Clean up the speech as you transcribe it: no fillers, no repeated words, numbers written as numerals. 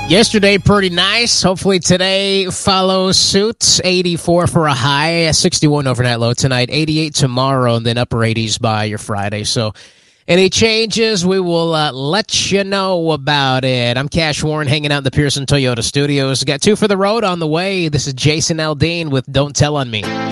Yesterday, pretty nice. Hopefully today follows suit. 84 for a high, 61 overnight low tonight, 88 tomorrow, and then upper 80s by your Friday. So any changes, we will let you know about it. I'm Cash Warren, hanging out in the Pearson Toyota studios. Got two for the road on the way. This is Jason Aldean with Don't Tell on Me.